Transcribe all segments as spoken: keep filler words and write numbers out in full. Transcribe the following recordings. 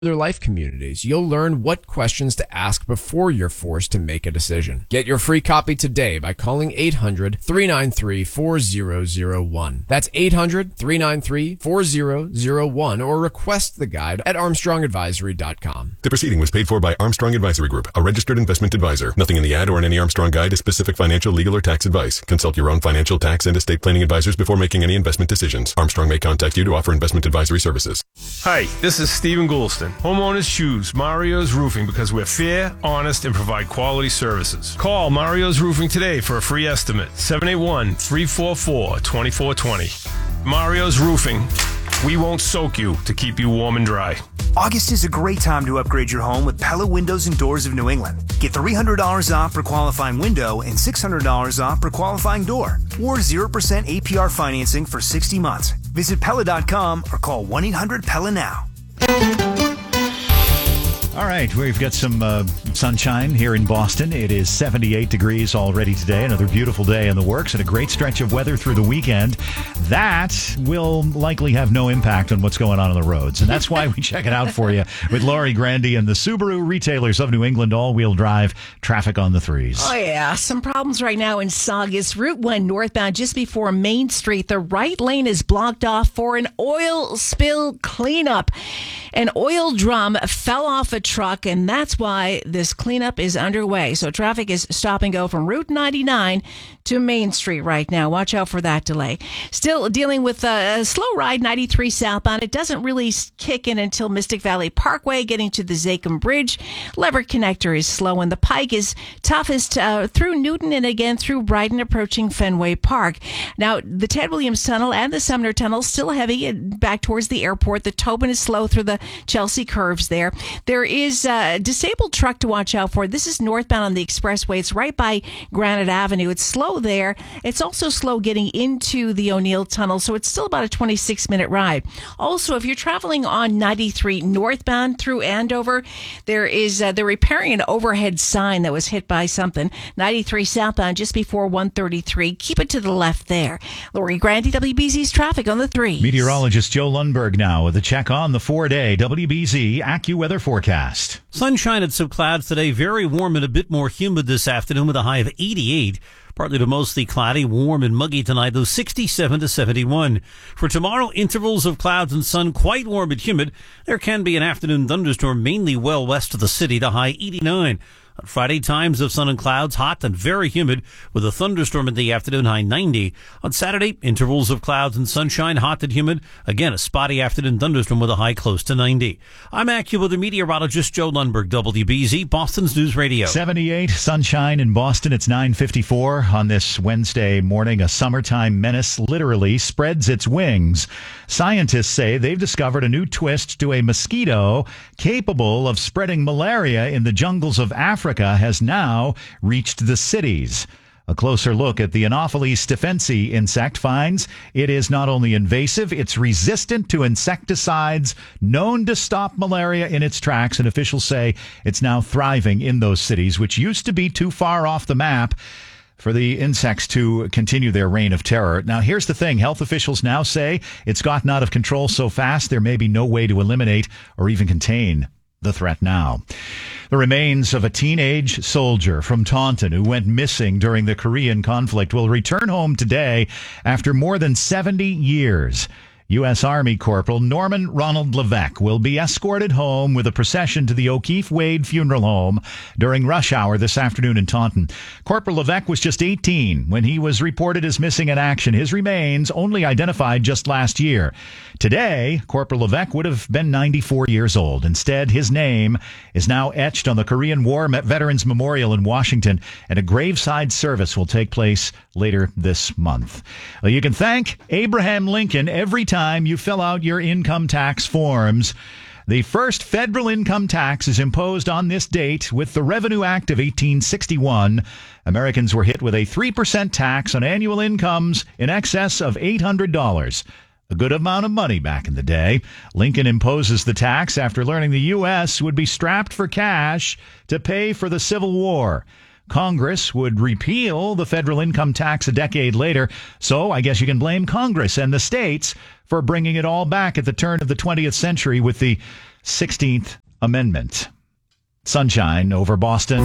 Their life communities. You'll learn what questions to ask before you're forced to make a decision. Get your free copy today by calling eight hundred, three nine three, four zero zero one. That's eight hundred, three nine three, four zero zero one, or request the guide at armstrong advisory dot com. The proceeding was paid for by Armstrong Advisory Group, a registered investment advisor. Nothing in the ad or in any Armstrong guide is specific financial, legal, or tax advice. Consult your own financial, tax, and estate planning advisors before making any investment decisions. Armstrong may contact you to offer investment advisory services. Hi, this is Stephen Goulston. Homeowners choose Mario's Roofing because we're fair, honest, and provide quality services. Call Mario's Roofing today for a free estimate. seven eight one, three four four, two four two zero. Mario's Roofing. We won't soak you to keep you warm and dry. August is a great time to upgrade your home with Pella Windows and Doors of New England. Get three hundred dollars off per qualifying window and six hundred dollars off per qualifying door, or zero percent A P R financing for sixty months. Visit Pella dot com or call one eight hundred Pella now. All right, we've got some uh, sunshine here in Boston. It is seventy-eight degrees already today. Another beautiful day in the works and a great stretch of weather through the weekend. That will likely have no impact on what's going on on the roads. And that's why we check it out for you with Lori Grandy and the Subaru Retailers of New England all-wheel drive traffic on the threes. Oh, yeah. Some problems right now in Saugus. Route one northbound just before Main Street. The right lane is blocked off for an oil spill cleanup. An oil drum fell off a truck, and that's why this cleanup is underway. So traffic is stop and go from Route ninety-nine to Main Street right now. Watch out for that delay. Still dealing with a slow ride, ninety-three southbound. It doesn't really kick in until Mystic Valley Parkway, getting to the Zakim Bridge. Lever Connector is slow, and the Pike is toughest uh, through Newton and again through Brighton, approaching Fenway Park. Now, the Ted Williams Tunnel and the Sumner Tunnel still heavy back towards the airport. The Tobin is slow through the Chelsea curves there. There is a disabled truck to watch out for. This is northbound on the expressway. It's right by Granite Avenue. It's slow there. It's also slow getting into the O'Neill Tunnel, so it's still about a twenty-six minute ride. Also, if you're traveling on ninety-three northbound through Andover, there is uh, they're repairing an overhead sign that was hit by something. ninety-three southbound just before one thirty-three. Keep it to the left there. Lori Grandy, W B Z's traffic on the three. Meteorologist Joe Lundberg now with a check on the four-day W B Z AccuWeather forecast. Sunshine and some clouds today. Very warm and a bit more humid this afternoon with a high of eighty-eight. Partly to mostly cloudy, warm and muggy tonight, though sixty-seven to seventy-one. For tomorrow, intervals of clouds and sun, quite warm and humid. There can be an afternoon thunderstorm mainly well west of the city, the high eighty-nine. On Friday, times of sun and clouds, hot and very humid, with a thunderstorm in the afternoon, high ninety. On Saturday, intervals of clouds and sunshine, hot and humid. Again, a spotty afternoon thunderstorm with a high close to ninety. I'm AccuWeather meteorologist Joe Lundberg, W B Z, Boston's News Radio. seventy-eight, sunshine in Boston. It's nine fifty-four on this Wednesday morning. A summertime menace literally spreads its wings. Scientists say they've discovered a new twist to a mosquito capable of spreading malaria in the jungles of Africa. Africa has now reached the cities. A closer look at the Anopheles stephensi insect finds it is not only invasive, it's resistant to insecticides known to stop malaria in its tracks, and officials say it's now thriving in those cities, which used to be too far off the map for the insects to continue their reign of terror. Now, here's the thing. Health officials now say it's gotten out of control so fast there may be no way to eliminate or even contain the threat now. The remains of a teenage soldier from Taunton who went missing during the Korean conflict will return home today after more than seventy years. U S. Army Corporal Norman Ronald Levesque will be escorted home with a procession to the O'Keefe Wade Funeral Home during rush hour this afternoon in Taunton. Corporal Levesque was just eighteen when he was reported as missing in action. His remains only identified just last year. Today, Corporal Levesque would have been ninety-four years old. Instead, his name is now etched on the Korean War Veterans Memorial in Washington, and a graveside service will take place later this month. Well, you can thank Abraham Lincoln every time you fill out your income tax forms. The first federal income tax is imposed on this date with the Revenue Act of eighteen sixty-one. Americans were hit with a three percent tax on annual incomes in excess of eight hundred dollars. A good amount of money back in the day. Lincoln imposes the tax after learning the U S would be strapped for cash to pay for the Civil War. Congress would repeal the federal income tax a decade later, so I guess you can blame Congress and the states for bringing it all back at the turn of the twentieth century with the sixteenth Amendment. Sunshine over Boston.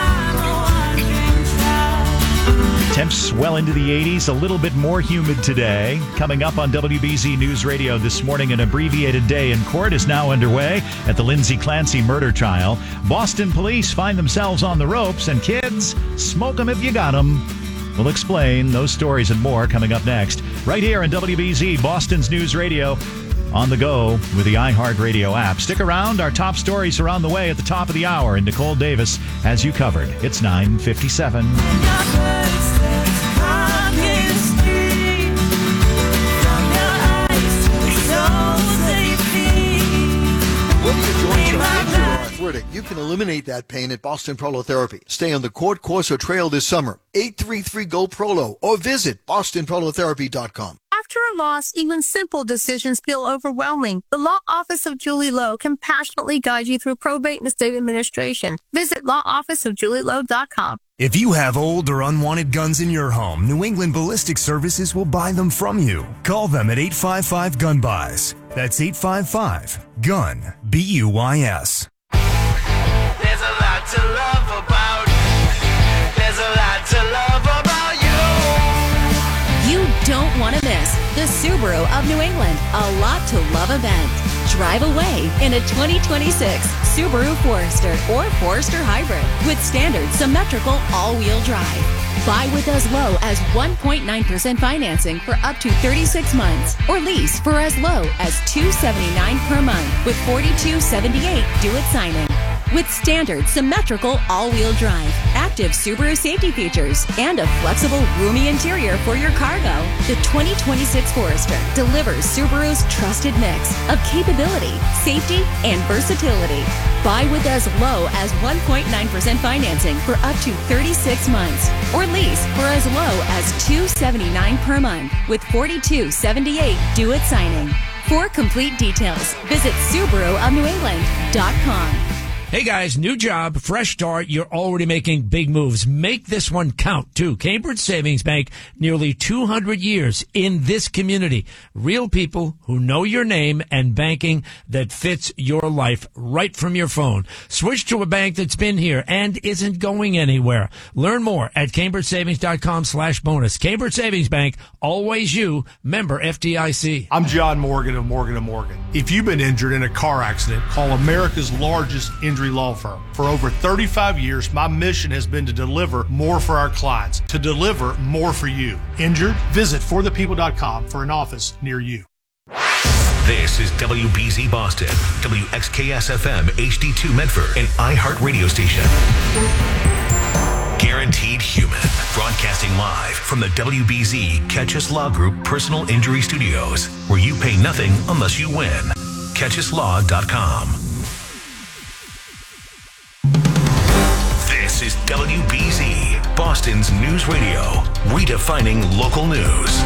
Temps well into the eighties, a little bit more humid today. Coming up on W B Z News Radio this morning, an abbreviated day in court is now underway at the Lindsay Clancy murder trial. Boston police find themselves on the ropes, and kids, smoke 'em if you got 'em. We'll explain those stories and more coming up next, right here on W B Z, Boston's News Radio. On the go with the iHeartRadio app. Stick around. Our top stories are on the way at the top of the hour, and Nicole Davis has you covered. It's nine fifty-seven. You can eliminate that pain at Boston Prolotherapy. Stay on the Court Course or Trail this summer. eight three three, G O, P R O L O or visit boston prolotherapy dot com. After a loss, even simple decisions feel overwhelming. The Law Office of Julie Lowe can passionately guide you through probate and estate administration. Visit law office of julie lowe dot com. If you have old or unwanted guns in your home, New England Ballistic Services will buy them from you. Call them at eight five five, gun buys. That's eight five five, gun, B U I S. There's a lot to love about. There's a lot to love about you. You don't want to miss the Subaru of New England A Lot to Love event. Drive away in a twenty twenty-six Subaru Forester or Forester Hybrid with standard symmetrical all-wheel drive. Buy with as low as one point nine percent financing for up to thirty-six months or lease for as low as two hundred seventy-nine dollars per month with forty-two seventy-eight due at signing. With standard symmetrical all-wheel drive, active Subaru safety features, and a flexible, roomy interior for your cargo, the twenty twenty-six Forester delivers Subaru's trusted mix of capability, safety, and versatility. Buy with as low as one point nine percent financing for up to thirty-six months, or lease for as low as two hundred seventy-nine dollars per month with forty-two seventy-eight due at signing. For complete details, visit Subaru of New England dot com. Hey guys, new job, fresh start. You're already making big moves. Make this one count too. Cambridge Savings Bank, nearly two hundred years in this community. Real people who know your name and banking that fits your life right from your phone. Switch to a bank that's been here and isn't going anywhere. Learn more at cambridge savings dot com slash bonus. Cambridge Savings Bank, always you, member F D I C. I'm John Morgan of Morgan and Morgan. If you've been injured in a car accident, call America's largest injury law firm. For over thirty-five years, my mission has been to deliver more for our clients, to deliver more for you. Injured? Visit for the people dot com for an office near you. This is W B Z Boston, W X K S F M H D two Medford, an iHeart radio station. Guaranteed Human, broadcasting live from the W B Z Catch Us Law Group Personal Injury Studios, where you pay nothing unless you win. catch us law dot com. This is W B Z, Boston's news radio, redefining local news.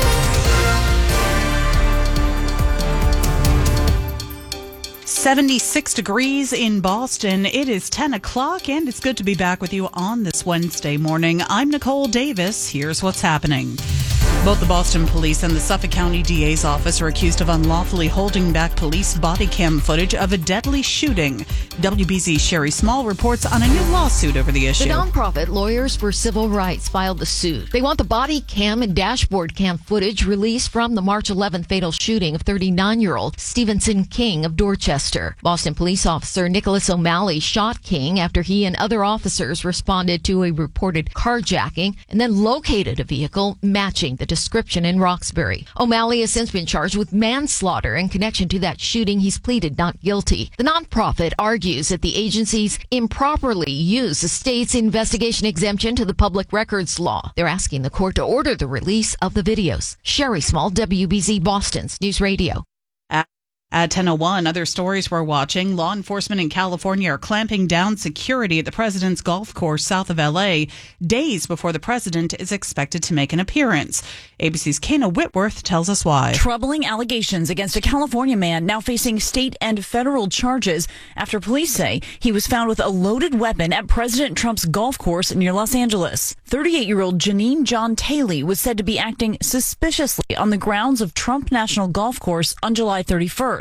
seventy-six degrees in Boston. It is ten o'clock, and it's good to be back with you on this Wednesday morning. I'm Nicole Davis. Here's what's happening. Both the Boston Police and the Suffolk County D A's office are accused of unlawfully holding back police body cam footage of a deadly shooting. W B Z's Sherry Small reports on a new lawsuit over the issue. The nonprofit Lawyers for Civil Rights filed the suit. They want the body cam and dashboard cam footage released from the March eleventh fatal shooting of thirty-nine-year-old Stevenson King of Dorchester. Boston police officer Nicholas O'Malley shot King after he and other officers responded to a reported carjacking and then located a vehicle matching the description in Roxbury. O'Malley has since been charged with manslaughter in connection to that shooting. He's pleaded not guilty. The nonprofit argues that the agencies improperly used the state's investigation exemption to the public records law. They're asking the court to order the release of the videos. Sherry Small, W B Z Boston's News Radio. At ten oh one, other stories we're watching. Law enforcement in California are clamping down security at the president's golf course south of L A, days before the president is expected to make an appearance. A B C's Kana Whitworth tells us why. Troubling allegations against a California man now facing state and federal charges after police say he was found with a loaded weapon at President Trump's golf course near Los Angeles. thirty-eight-year-old Janine John Taylor was said to be acting suspiciously on the grounds of Trump National Golf Course on July thirty-first.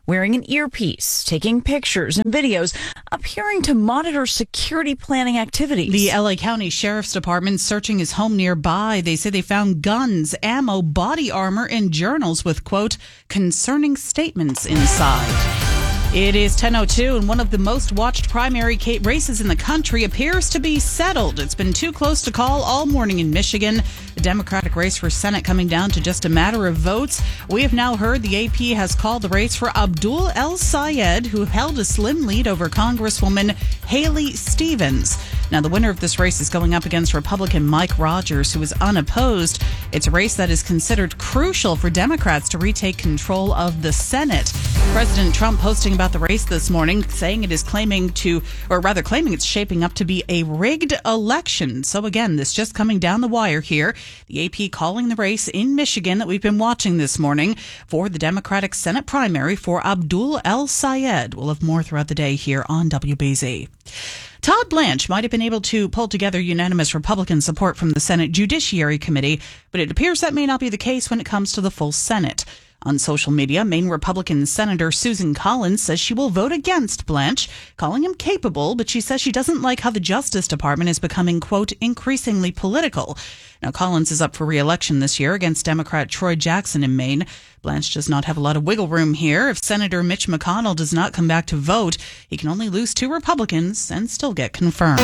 wearing an earpiece, taking pictures and videos, appearing to monitor security planning activities. The L A County Sheriff's Department searching his home nearby. They say they found guns, ammo, body armor, and journals with, quote, concerning statements inside. It is ten oh two, and one of the most watched primary races in the country appears to be settled. It's been too close to call all morning in Michigan. The Democratic race for Senate coming down to just a matter of votes. We have now heard the A P has called the race for Abdul El-Sayed, who held a slim lead over Congresswoman Haley Stevens. Now, the winner of this race is going up against Republican Mike Rogers, who is unopposed. It's a race that is considered crucial for Democrats to retake control of the Senate. President Trump posting about the race this morning, saying it is claiming to, or rather claiming it's shaping up to be a rigged election. So again, this just coming down the wire here. The A P calling the race in Michigan that we've been watching this morning for the Democratic Senate primary for Abdul El-Sayed. We'll have more throughout the day here on W B Z. Todd Blanche might have been able to pull together unanimous Republican support from the Senate Judiciary Committee, but it appears that may not be the case when it comes to the full Senate. On social media, Maine Republican Senator Susan Collins says she will vote against Blanche, calling him capable, but she says she doesn't like how the Justice Department is becoming, quote, increasingly political. Now, Collins is up for re-election this year against Democrat Troy Jackson in Maine. Blanche does not have a lot of wiggle room here. If Senator Mitch McConnell does not come back to vote, he can only lose two Republicans and still get confirmed.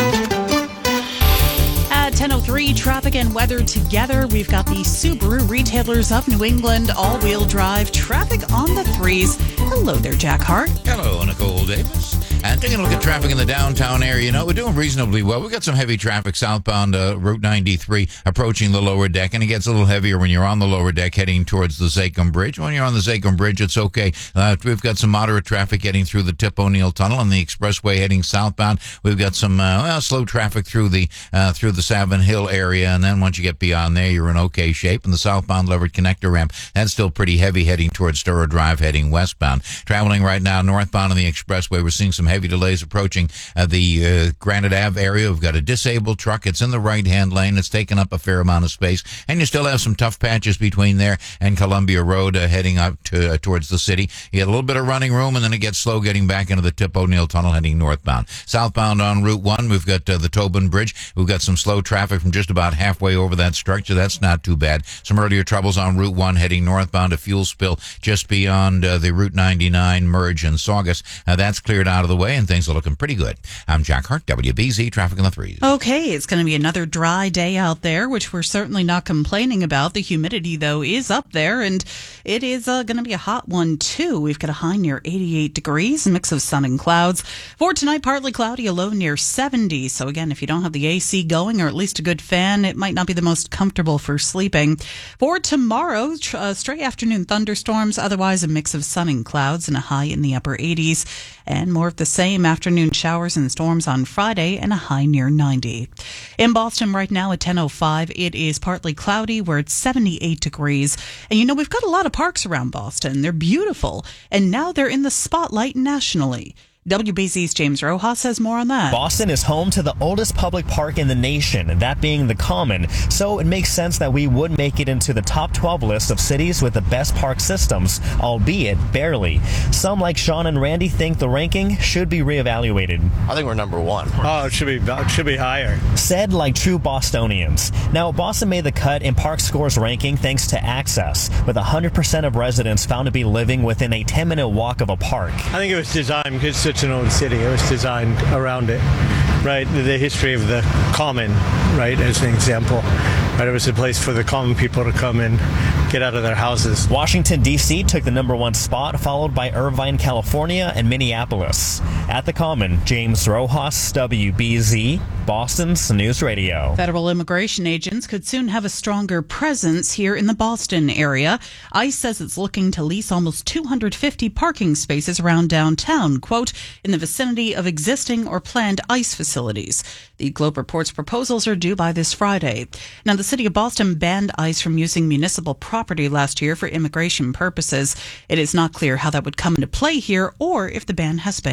At ten oh three, traffic and weather together. We've got the Subaru Retailers of New England all-wheel drive traffic on the threes. Hello there, Jack Hart. Hello, Nicole Davis. And taking a look at traffic in the downtown area, you know, we're doing reasonably well. We've got some heavy traffic southbound uh, Route ninety-three approaching the lower deck, and it gets a little heavier when you're on the lower deck heading towards the Zachem Bridge. When you're on the Zachem Bridge, it's okay. Uh, we've got some moderate traffic getting through the Tip O'Neill Tunnel and the expressway heading southbound. We've got some uh, well, slow traffic through the uh, through the Savin Hill area, and then once you get beyond there, you're in okay shape. And the southbound Leverett Connector ramp, that's still pretty heavy heading towards Sturrow Drive heading westbound. Traveling right now northbound on the expressway, we're seeing some heavy delays approaching uh, the uh, Granite Ave area. We've got a disabled truck. It's in the right-hand lane. It's taken up a fair amount of space, and you still have some tough patches between there and Columbia Road uh, heading up to, uh, towards the city. You get a little bit of running room, and then it gets slow getting back into the Tip O'Neill Tunnel heading northbound. Southbound on Route one, we've got uh, the Tobin Bridge. We've got some slow traffic from just about halfway over that structure. That's not too bad. Some earlier troubles on Route one heading northbound. A fuel spill just beyond uh, the Route ninety-nine merge in Saugus. Uh, that's cleared out of the way, and things are looking pretty good. I'm Jack Hart, W B Z Traffic in the Threes. Okay, it's going to be another dry day out there, which we're certainly not complaining about. The humidity, though, is up there, and it is uh, going to be a hot one, too. We've got a high near eighty-eight degrees, a mix of sun and clouds. For tonight, partly cloudy, a low near seventy. So, again, if you don't have the A C going, or at least a good fan, it might not be the most comfortable for sleeping. For tomorrow, tr- uh, stray afternoon thunderstorms, otherwise a mix of sun and clouds and a high in the upper eighties. And more of the same afternoon showers and storms on Friday and a high near ninety. In Boston right now at ten oh five, it is partly cloudy. We're at seventy-eight degrees. And you know, we've got a lot of parks around Boston. They're beautiful. And now they're in the spotlight nationally. W B Z's James Rojas has more on that. Boston is home to the oldest public park in the nation, that being the Common, so it makes sense that we would make it into the top twelve list of cities with the best park systems, albeit barely. Some, like Sean and Randy, think the ranking should be reevaluated. I think we're number one. Oh, it should be it should be higher. Said like true Bostonians. Now, Boston made the cut in Park Score's ranking thanks to access, with one hundred percent of residents found to be living within a ten-minute walk of a park. I think it was designed because it's such an old city. It was designed around it, right? The history of the Common, right, as an example. Right, it was a place for the common people to come and get out of their houses. Washington, D C took the number one spot, followed by Irvine, California, and Minneapolis. At the Common, James Rojas, W B Z, Boston's News Radio. Federal immigration agents could soon have a stronger presence here in the Boston area. ICE says it's looking to lease almost two hundred fifty parking spaces around downtown, quote, in the vicinity of existing or planned ICE facilities. The Globe reports proposals are due by this Friday. Now, the city of Boston banned ICE from using municipal property last year for immigration purposes. It is not clear how that would come into play here or if the ban has been enforced.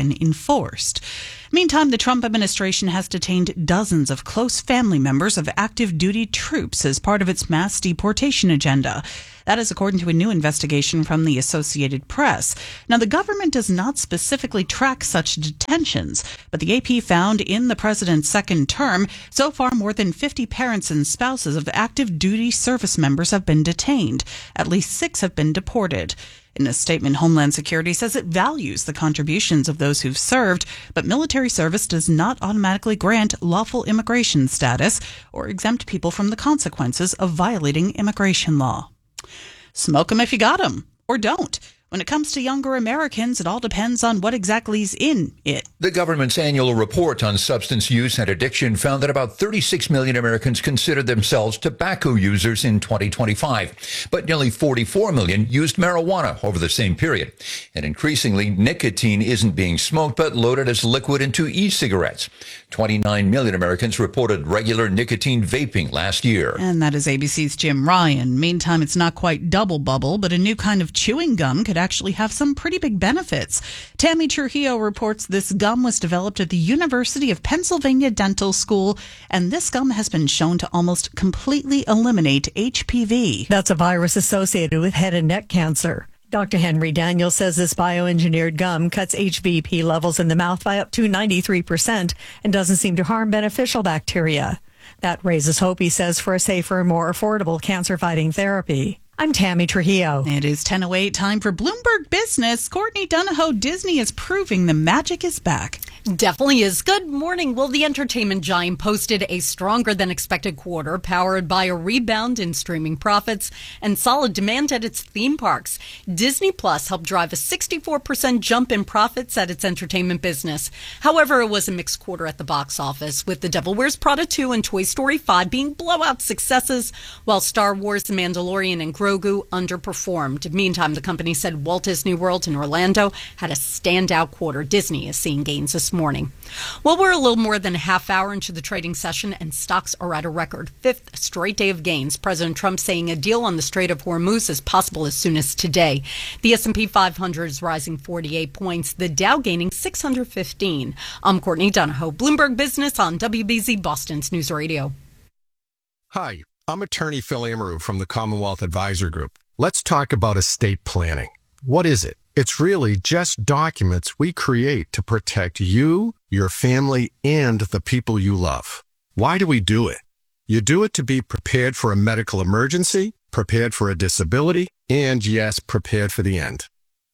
enforced. Meantime, the Trump administration has detained dozens of close family members of active duty troops as part of its mass deportation agenda. That is according to a new investigation from the Associated Press. Now, the government does not specifically track such detentions, but the A P found in the president's second term, so far more than fifty parents and spouses of active duty service members have been detained. At least six have been deported. In a statement, Homeland Security says it values the contributions of those who've served, but military service does not automatically grant lawful immigration status or exempt people from the consequences of violating immigration law. Smoke 'em if you got 'em, or don't. When it comes to younger Americans, it all depends on what exactly is in it. The government's annual report on substance use and addiction found that about thirty-six million Americans considered themselves tobacco users in twenty twenty-five, but nearly forty-four million used marijuana over the same period. And increasingly, nicotine isn't being smoked, but loaded as liquid into e-cigarettes. twenty-nine million Americans reported regular nicotine vaping last year. And that is A B C's Jim Ryan. Meantime, it's not quite double bubble, but a new kind of chewing gum could actually have some pretty big benefits. Tammy Trujillo reports this gum was developed at the University of Pennsylvania Dental School, and this gum has been shown to almost completely eliminate H P V. That's a virus associated with head and neck cancer. Doctor Henry Daniel says this bioengineered gum cuts H V P levels in the mouth by up to ninety-three percent and doesn't seem to harm beneficial bacteria. That raises hope, he says, for a safer and more affordable cancer-fighting therapy. I'm Tammy Trujillo. It is ten oh eight, time for Bloomberg Business. Courtney Donahoe, Disney is proving the magic is back. Definitely is. Good morning. Well, the entertainment giant posted a stronger than expected quarter, powered by a rebound in streaming profits and solid demand at its theme parks. Disney Plus helped drive a sixty-four percent jump in profits at its entertainment business. However, it was a mixed quarter at the box office, with The Devil Wears Prada two and Toy Story five being blowout successes, while Star Wars, The Mandalorian, and Grogu underperformed. Meantime, the company said Walt Disney World in Orlando had a standout quarter. Disney is seeing gains this morning. Well, we're a little more than a half hour into the trading session, and stocks are at a record fifth straight day of gains. President Trump saying a deal on the Strait of Hormuz is possible as soon as today. The S and P five hundred is rising forty-eight points. The Dow gaining six hundred fifteen. I'm Courtney Donahoe, Bloomberg Business on W B Z Boston's News Radio. Hi, I'm attorney Phil Amaru from the Commonwealth Advisor Group. Let's talk about estate planning. What is it? It's really just documents we create to protect you, your family, and the people you love. Why do we do it? You do it to be prepared for a medical emergency, prepared for a disability, and yes, prepared for the end.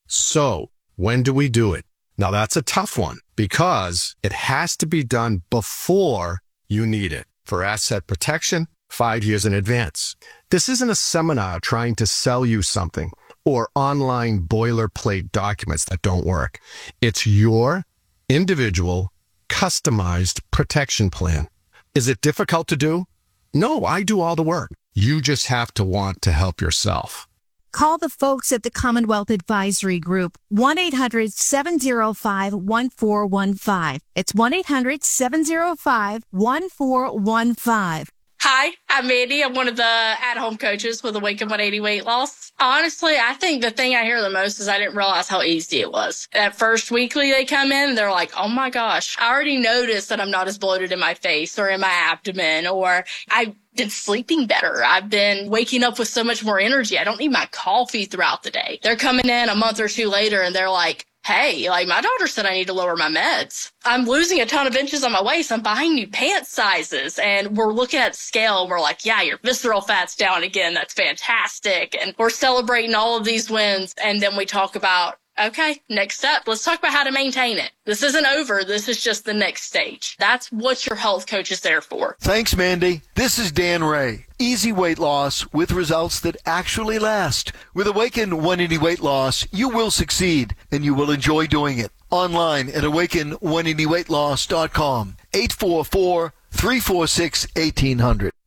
So, when do we do it? Now that's a tough one because it has to be done before you need it. For asset protection, five years in advance. This isn't a seminar trying to sell you something or online boilerplate documents that don't work. It's your individual, customized protection plan. Is it difficult to do? No, I do all the work. You just have to want to help yourself. Call the folks at the Commonwealth Advisory Group, one eight hundred seven oh five one four one five. It's one eight hundred seven oh five one four one five. Hi, I'm Mandy. I'm one of the at-home coaches with Awaken one eighty Weight Loss. Honestly, I think the thing I hear the most is I didn't realize how easy it was. That first weekly they come in, and they're like, oh my gosh, I already noticed that I'm not as bloated in my face or in my abdomen, or I've been sleeping better. I've been waking up with so much more energy. I don't need my coffee throughout the day. They're coming in a month or two later, and they're like, hey, like my doctor said I need to lower my meds. I'm losing a ton of inches on my waist. I'm buying new pant sizes. And we're looking at scale and we're like, yeah, your visceral fat's down again. That's fantastic. And we're celebrating all of these wins. And then we talk about, okay, next step. Let's talk about how to maintain it. This isn't over. This is just the next stage. That's what your health coach is there for. Thanks, Mandy. This is Dan Ray. Easy weight loss with results that actually last. With Awaken one eighty Weight Loss, you will succeed and you will enjoy doing it. Online at awaken one eighty weight loss dot com. eight four four, three four six, one eight hundred.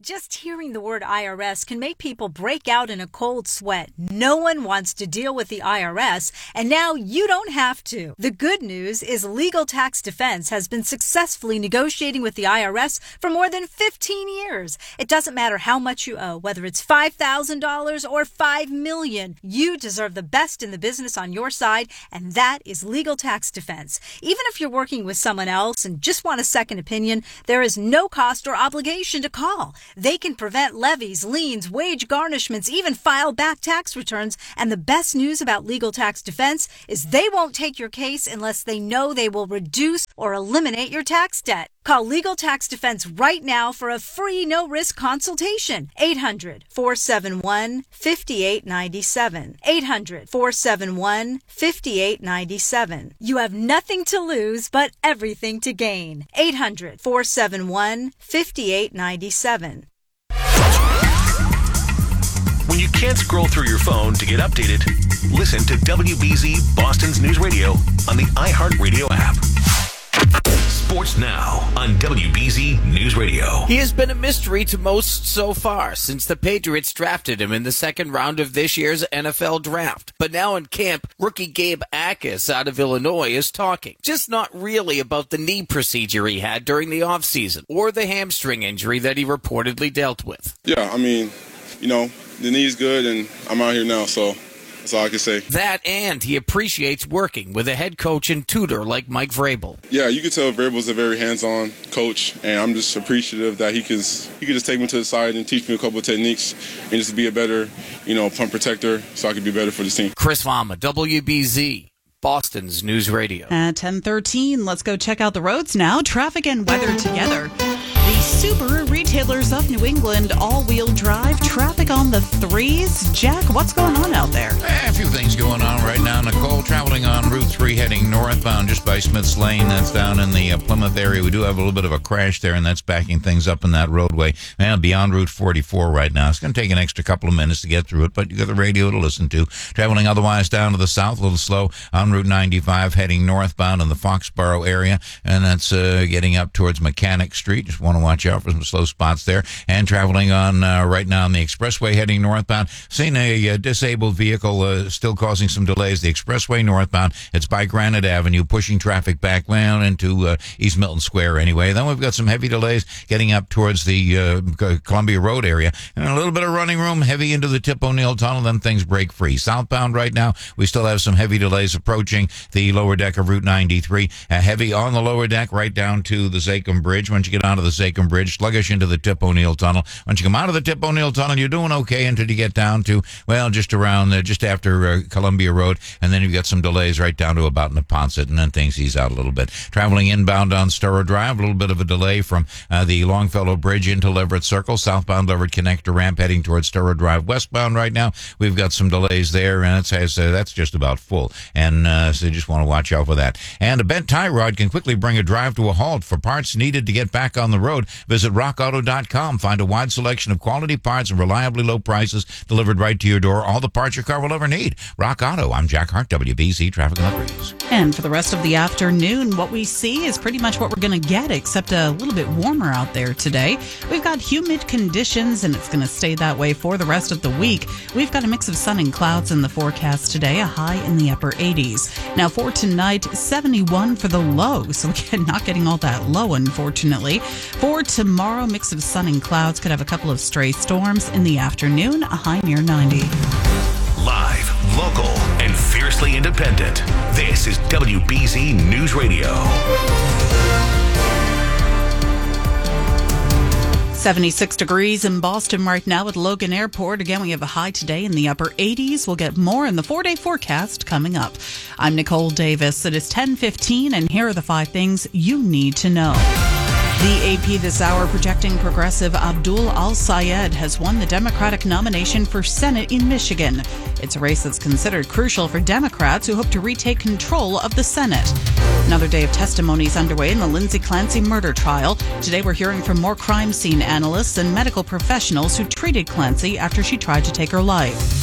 Just hearing the word I R S can make people break out in a cold sweat. No one wants to deal with the I R S, and now you don't have to. The good news is Legal Tax Defense has been successfully negotiating with the I R S for more than fifteen years. It doesn't matter how much you owe, whether it's five thousand dollars or five million dollars. You deserve the best in the business on your side, and that is Legal Tax Defense. Even if you're working with someone else and just want a second opinion, there is no cost or obligation to call. They can prevent levies, liens, wage garnishments, even file back tax returns. And the best news about Legal Tax Defense is they won't take your case unless they know they will reduce or eliminate your tax debt. Call Legal Tax Defense right now for a free no-risk consultation. eight hundred, four seven one, five eight nine seven. eight hundred, four seven one, five eight nine seven. You have nothing to lose but everything to gain. eight hundred, four seven one, five eight nine seven. When you can't scroll through your phone to get updated, listen to W B Z Boston's News Radio on the iHeartRadio app. Sports now on W B Z News Radio. He has been a mystery to most so far since the Patriots drafted him in the second round of this year's N F L draft. But now in camp, rookie Gabe Akis out of Illinois is talking. Just not really about the knee procedure he had during the offseason or the hamstring injury that he reportedly dealt with. Yeah, I mean, you know, the knee's good and I'm out here now, so that's all I can say. That, and he appreciates working with a head coach and tutor like Mike Vrabel. Yeah, you can tell Vrabel's a very hands-on coach, and I'm just appreciative that he could he could just take me to the side and teach me a couple of techniques and just be a better, you know, punt protector so I could be better for this team. Chris Vama, W B Z, Boston's News Radio. At ten thirteen, let's go check out the roads now. Traffic and weather together. The Subaru retailers of New England all-wheel drive traffic on the threes. Jack, what's going on out there? Eh, a few things going on right now. Nicole, traveling on Route three heading northbound just by Smith's Lane. That's down in the uh, Plymouth area. We do have a little bit of a crash there, and that's backing things up in that roadway. And beyond Route forty-four right now. It's going to take an extra couple of minutes to get through it, but you got the radio to listen to. Traveling otherwise down to the south, a little slow on Route ninety-five heading northbound in the Foxborough area, and that's uh, getting up towards Mechanic Street. Just want to watch out for some slow spots there. And traveling on uh, right now on the expressway heading northbound, seeing a uh, disabled vehicle uh, still causing some delays. The expressway northbound, it's by Granite Avenue, pushing traffic back down into uh, East Milton Square anyway. Then we've got some heavy delays getting up towards the uh, Columbia Road area, and a little bit of running room heavy into the Tip O'Neill Tunnel. Then things break free. Southbound right now, we still have some heavy delays approaching the lower deck of Route ninety-three. Uh, heavy on the lower deck right down to the Zachem Bridge. Once you get onto the Zachem Bridge, sluggish into the Tip O'Neill Tunnel. Once you come out of the Tip O'Neill Tunnel, you're doing okay until you get down to, well, just around, uh, just after uh, Columbia Road, and then you've got some delays right down to about Neponset, and then things ease out a little bit. Traveling inbound on Sturrow Drive, a little bit of a delay from uh, the Longfellow Bridge into Leverett Circle, southbound Leverett Connector ramp heading towards Sturrow Drive westbound right now. We've got some delays there, and it's, it's, uh, that's just about full, and uh, so you just want to watch out for that. And a bent tie rod can quickly bring a drive to a halt. For parts needed to get back on the road, visit rock auto dot com. Find a wide selection of quality parts and reliably low prices delivered right to your door. All the parts your car will ever need. Rock Auto. I'm Jack Hart, W B Z Traffic and the Breeze. And for the rest of the afternoon, what we see is pretty much what we're going to get, except a little bit warmer out there today. We've got humid conditions, and it's going to stay that way for the rest of the week. We've got a mix of sun and clouds in the forecast today, a high in the upper eighties. Now for tonight, seventy-one for the low, so again, not getting all that low, unfortunately. For tomorrow, mix of sun and clouds, could have a couple of stray storms in the afternoon, a high near ninety. Live, local, and fiercely independent. This is W B Z News Radio. seventy-six degrees in Boston right now at Logan Airport. Again, we have a high today in the upper eighties. We'll get more in the four-day forecast coming up. I'm Nicole Davis. It is ten fifteen, and here are the five things you need to know. The A P this hour projecting progressive Abdul Al-Sayed has won the Democratic nomination for Senate in Michigan. It's a race that's considered crucial for Democrats who hope to retake control of the Senate. Another day of testimonies underway in the Lindsay Clancy murder trial. Today we're hearing from more crime scene analysts and medical professionals who treated Clancy after she tried to take her life.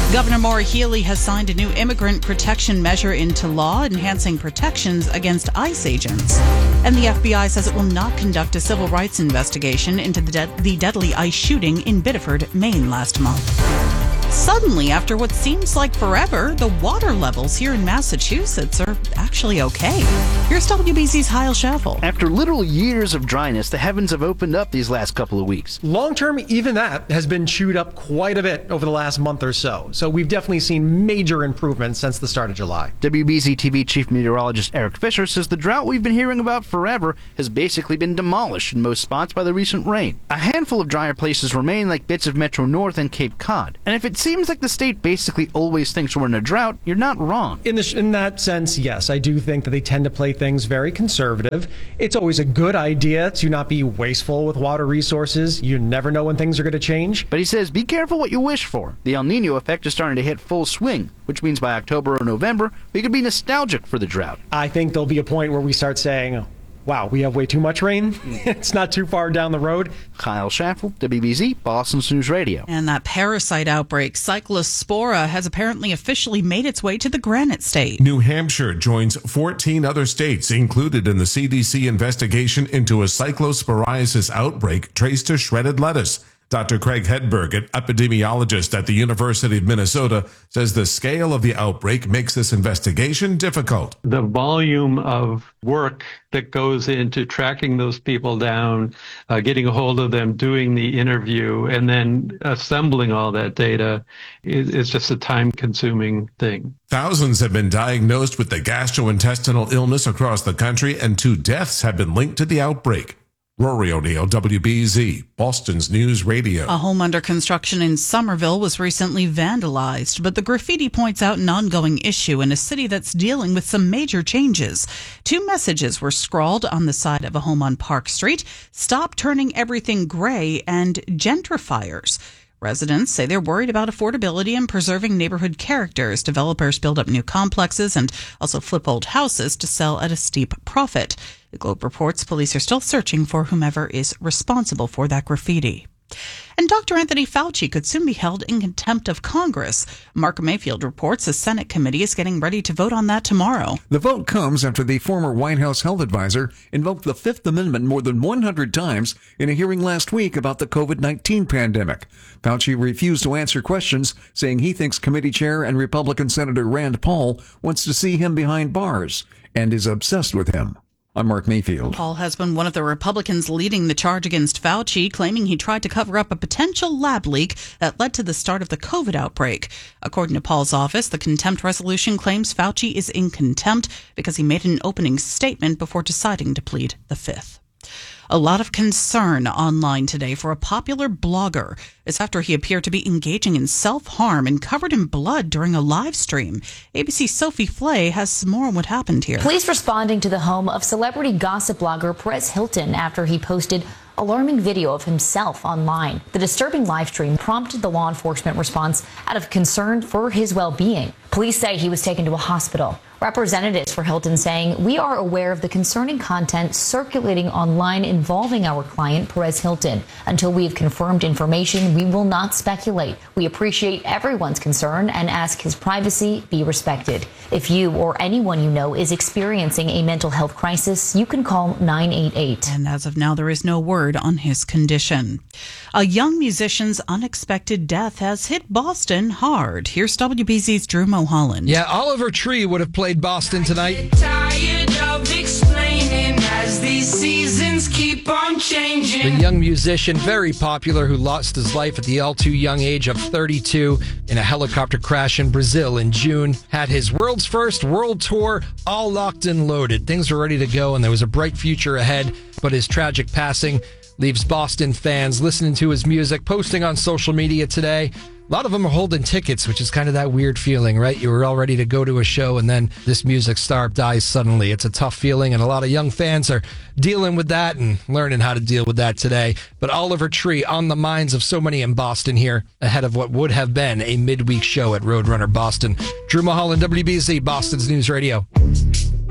Governor Maura Healey has signed a new immigrant protection measure into law, enhancing protections against ICE agents. And the F B I says it will not conduct a civil rights investigation into the, de- the deadly ICE shooting in Biddeford, Maine last month. Suddenly, after what seems like forever, the water levels here in Massachusetts are actually okay. Here's W B Z's Kyle Schaffel. After literal years of dryness, the heavens have opened up these last couple of weeks. Long term, even that has been chewed up quite a bit over the last month or so. So we've definitely seen major improvements since the start of July. W B Z T V Chief Meteorologist Eric Fisher says the drought we've been hearing about forever has basically been demolished in most spots by the recent rain. A handful of drier places remain, like bits of Metro North and Cape Cod. And if it seems like the state basically always thinks we're in a drought, you're not wrong. In, the, in that sense, yes, I do think that they tend to play things very conservative. It's always a good idea to not be wasteful with water resources. You never know when things are going to change. But he says, be careful what you wish for. The El Nino effect is starting to hit full swing, which means by October or November, we could be nostalgic for the drought. I think there'll be a point where we start saying, wow, we have way too much rain. It's not too far down the road. Kyle Schaffel, W B Z, Boston's News Radio. And that parasite outbreak, Cyclospora, has apparently officially made its way to the Granite State. New Hampshire joins fourteen other states included in the C D C investigation into a cyclosporiasis outbreak traced to shredded lettuce. Doctor Craig Hedberg, an epidemiologist at the University of Minnesota, says the scale of the outbreak makes this investigation difficult. The volume of work that goes into tracking those people down, uh, getting a hold of them, doing the interview, and then assembling all that data is, is just a time-consuming thing. Thousands have been diagnosed with the gastrointestinal illness across the country, and two deaths have been linked to the outbreak. Rory O'Neill, W B Z, Boston's News Radio. A home under construction in Somerville was recently vandalized, but the graffiti points out an ongoing issue in a city that's dealing with some major changes. Two messages were scrawled on the side of a home on Park Street: "Stop turning everything gray," and "Gentrifiers." Residents say they're worried about affordability and preserving neighborhood character as developers build up new complexes and also flip old houses to sell at a steep profit. The Globe reports police are still searching for whomever is responsible for that graffiti. And Doctor Anthony Fauci could soon be held in contempt of Congress. Mark Mayfield reports a Senate committee is getting ready to vote on that tomorrow. The vote comes after the former White House health advisor invoked the Fifth Amendment more than one hundred times in a hearing last week about the COVID nineteen pandemic. Fauci refused to answer questions, saying he thinks committee chair and Republican Senator Rand Paul wants to see him behind bars and is obsessed with him. I'm Mark Mayfield. Paul has been one of the Republicans leading the charge against Fauci, claiming he tried to cover up a potential lab leak that led to the start of the COVID outbreak. According to Paul's office, the contempt resolution claims Fauci is in contempt because he made an opening statement before deciding to plead the Fifth. A lot of concern online today for a popular blogger. It's after he appeared to be engaging in self-harm and covered in blood during a live stream. A B C's Sophie Flay has more on what happened here. Police responding to the home of celebrity gossip blogger Perez Hilton after he posted alarming video of himself online. The disturbing live stream prompted the law enforcement response out of concern for his well-being. Police say he was taken to a hospital. Representatives for Hilton saying, "We are aware of the concerning content circulating online involving our client, Perez Hilton. Until we have confirmed information, we will not speculate. We appreciate everyone's concern and ask his privacy be respected. If you or anyone you know is experiencing a mental health crisis, you can call nine eight eight. And as of now, there is no word on his condition. A young musician's unexpected death has hit Boston hard. Here's W B Z's Drew Mulholland. Yeah, Oliver Tree would have played Boston tonight. Tired of explaining as these seasons keep on changing. The young musician, very popular, who lost his life at the all too young age of thirty-two in a helicopter crash in Brazil in June, had his world's first world tour all locked and loaded. Things were ready to go and there was a bright future ahead, but his tragic passing leaves Boston fans listening to his music, posting on social media today. A lot of them are holding tickets, which is kind of that weird feeling, right? You were all ready to go to a show, and then this music star dies suddenly. It's a tough feeling, and a lot of young fans are dealing with that and learning how to deal with that today. But Oliver Tree on the minds of so many in Boston here, ahead of what would have been a midweek show at Roadrunner Boston. Drew Mulholland, W B Z, Boston's News Radio.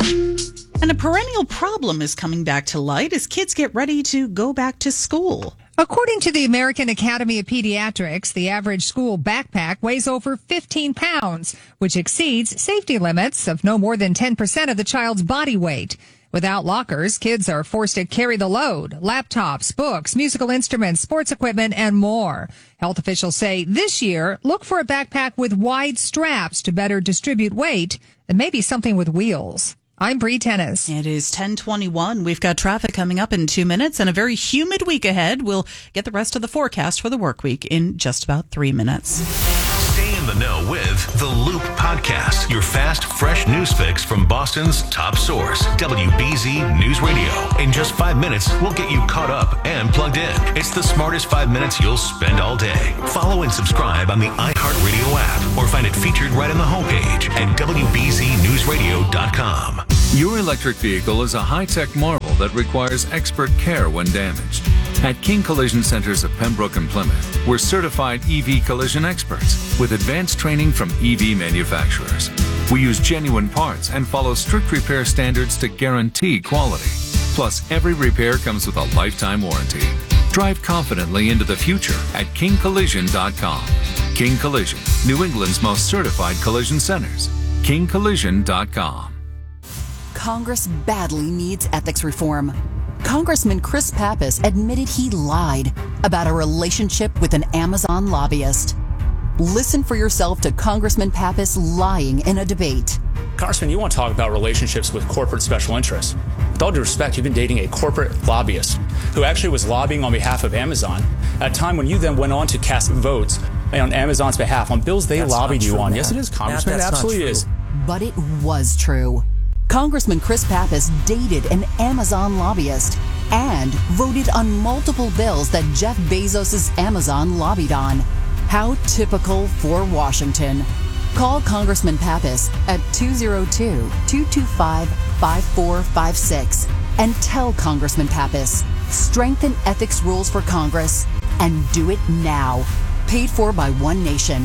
And a perennial problem is coming back to light as kids get ready to go back to school. According to the American Academy of Pediatrics, the average school backpack weighs over fifteen pounds, which exceeds safety limits of no more than ten percent of the child's body weight. Without lockers, kids are forced to carry the load: laptops, books, musical instruments, sports equipment, and more. Health officials say this year, look for a backpack with wide straps to better distribute weight, and maybe something with wheels. I'm Bree Tennis. It is ten twenty-one. We've got traffic coming up in two minutes and a very humid week ahead. We'll get the rest of the forecast for the work week in just about three minutes. Stay in the know with The Loop Podcast, your fast, fresh news fix from Boston's top source, W B Z News Radio. In just five minutes, we'll get you caught up and plugged in. It's the smartest five minutes you'll spend all day. Follow and subscribe on the iHeartRadio app or find it featured right on the homepage at W B Z news radio dot com. Your electric vehicle is a high-tech marvel that requires expert care when damaged. At King Collision Centers of Pembroke and Plymouth, we're certified E V collision experts with advanced training from E V manufacturers. We use genuine parts and follow strict repair standards to guarantee quality. Plus, every repair comes with a lifetime warranty. Drive confidently into the future at king collision dot com. King Collision, New England's most certified collision centers. king collision dot com. Congress badly needs ethics reform. Congressman Chris Pappas admitted he lied about a relationship with an Amazon lobbyist. Listen for yourself to Congressman Pappas lying in a debate. Congressman, you want to talk about relationships with corporate special interests. With all due respect, you've been dating a corporate lobbyist who actually was lobbying on behalf of Amazon at a time when you then went on to cast votes on Amazon's behalf on bills they That's lobbied you true, on. Matt. Yes, it is, Congressman. Matt, it absolutely is. But it was true. Congressman Chris Pappas dated an Amazon lobbyist and voted on multiple bills that Jeff Bezos' Amazon lobbied on. How typical for Washington. Call Congressman Pappas at two oh two, two two five, five four five six and tell Congressman Pappas, strengthen ethics rules for Congress and do it now. Paid for by One Nation.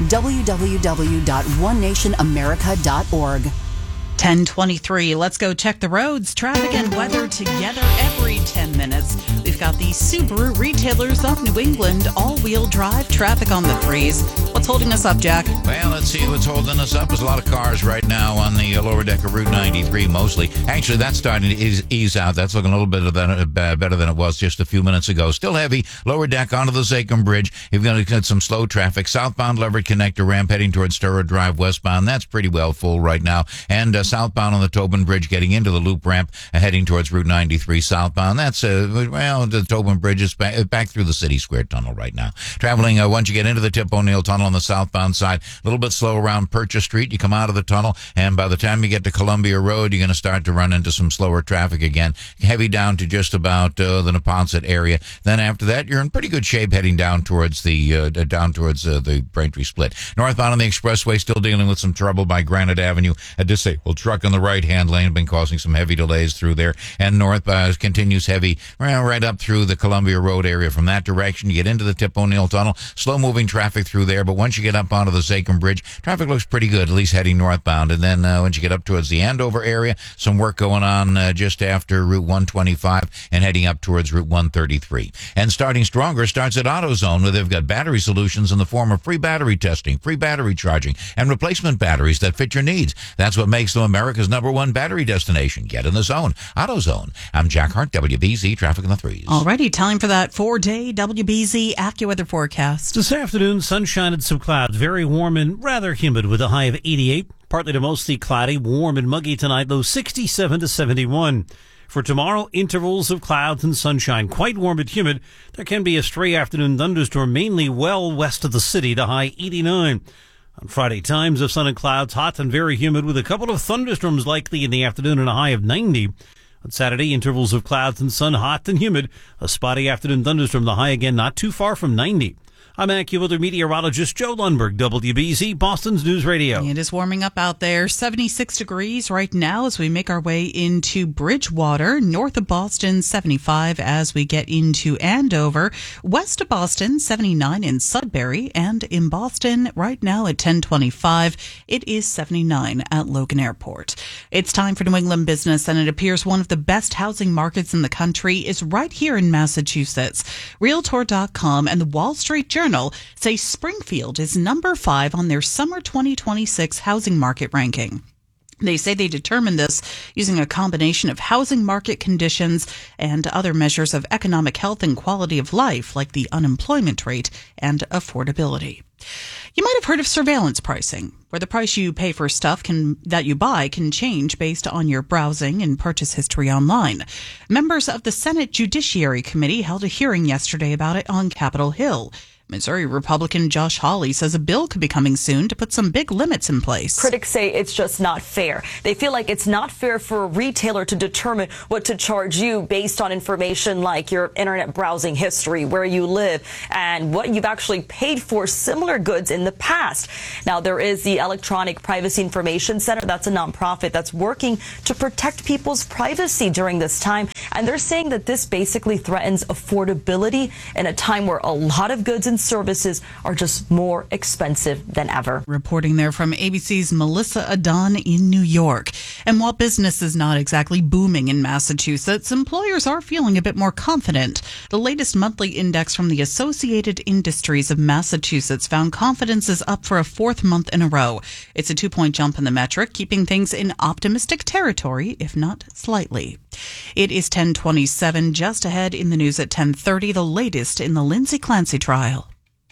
w w w dot one nation america dot org. ten twenty-three. Let's go check the roads, traffic, and weather together every ten minutes. We've got the Subaru Retailers of New England all-wheel drive traffic on the threes. What's holding us up, Jack? Well, let's see what's holding us up. There's a lot of cars right now on the lower deck of Route ninety-three, mostly. Actually, that's starting to ease, ease out. That's looking a little bit of that, uh, better than it was just a few minutes ago. Still heavy. Lower deck onto the Zachem Bridge. You've got to get some slow traffic. Southbound Leverett Connector ramp heading towards Sturrow Drive westbound. That's pretty well full right now. And uh, southbound on the Tobin Bridge getting into the loop ramp uh, heading towards Route ninety-three southbound. That's, uh, well, the Tobin Bridge is back, back through the City Square Tunnel right now. Traveling, uh, once you get into the Tip O'Neill Tunnel on the southbound side, a little bit slow around Purchase Street. You come out of the tunnel, and by the time you get to Columbia Road, you're going to start to run into some slower traffic again. Heavy down to just about uh, the Neponset area. Then after that, you're in pretty good shape heading down towards the uh, down towards uh, the Braintree Split. Northbound on the expressway, still dealing with some trouble by Granite Avenue. A disabled truck on the right-hand lane been causing some heavy delays through there. And north uh, continues heavy well, right up through the Columbia Road area. From that direction, you get into the Tip O'Neill Tunnel. Slow-moving traffic through there, but once you get up onto the Zachem Bridge, traffic looks pretty good, at least heading northbound. And then uh, once you get up towards the Andover area, some work going on uh, just after Route one twenty-five and heading up towards Route one thirty-three. And starting stronger starts at AutoZone, where they've got battery solutions in the form of free battery testing, free battery charging, and replacement batteries that fit your needs. That's what makes them America's number one battery destination. Get in the zone. AutoZone. I'm Jack Hart, W B Z Traffic in the Threes. Alrighty, time for that four-day W B Z AccuWeather forecast. This afternoon, sunshine and some clouds. Very warm and rather humid with a high of eighty-eight. Partly to mostly cloudy, warm and muggy tonight, low sixty-seven to seventy-one. For tomorrow, intervals of clouds and sunshine. Quite warm and humid. There can be a stray afternoon thunderstorm, mainly well west of the city, the high eighty-nine. On Friday, times of sun and clouds, hot and very humid with a couple of thunderstorms likely in the afternoon and a high of ninety. On Saturday, intervals of clouds and sun, hot and humid. A spotty afternoon thunderstorm, the high again not too far from ninety. I'm AccuWeather meteorologist Joe Lundberg, W B Z, Boston's News Radio. It is warming up out there, seventy-six degrees right now as we make our way into Bridgewater, north of Boston, seventy-five as we get into Andover, west of Boston, seventy-nine in Sudbury, and in Boston right now at ten twenty-five, it is seventy-nine at Logan Airport. It's time for New England business, and it appears one of the best housing markets in the country is right here in Massachusetts. Realtor dot com and the Wall Street Journal say Springfield is number five on their summer twenty twenty-six housing market ranking. They say they determined this using a combination of housing market conditions and other measures of economic health and quality of life, like the unemployment rate and affordability. You might have heard of surveillance pricing, where the price you pay for stuff can that you buy can change based on your browsing and purchase history online. Members of the Senate Judiciary Committee held a hearing yesterday about it on Capitol Hill. Missouri Republican Josh Hawley says a bill could be coming soon to put some big limits in place. Critics say it's just not fair. They feel like it's not fair for a retailer to determine what to charge you based on information like your internet browsing history, where you live, and what you've actually paid for similar goods in the past. Now, there is the Electronic Privacy Information Center. That's a nonprofit that's working to protect people's privacy during this time. And they're saying that this basically threatens affordability in a time where a lot of goods and services are just more expensive than ever. Reporting there from A B C's Melissa Adon in New York. And while business is not exactly booming in Massachusetts, employers are feeling a bit more confident. The latest monthly index from the Associated Industries of Massachusetts found confidence is up for a fourth month in a row. It's a two-point jump in the metric, keeping things in optimistic territory, if not slightly. It is ten twenty-seven, just ahead in the news at ten thirty, the latest in the Lindsay Clancy trial.